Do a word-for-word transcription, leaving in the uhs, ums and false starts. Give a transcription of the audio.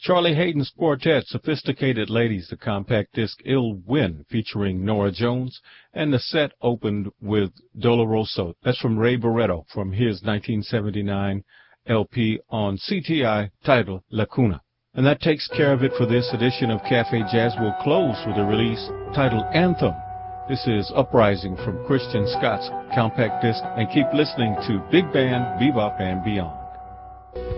Charlie Hayden's Quartet, Sophisticated Ladies, the compact disc Ill Wind featuring Norah Jones, and the set opened with Doloroso. That's from Ray Barretto from his nineteen seventy-nine L P on C T I titled La Cuna. And that takes care of it for this edition of Cafe Jazz. We'll close with a release titled Anthem. This is Uprising from Christian Scott's compact disc, and keep listening to Big Band, Bebop, and Beyond.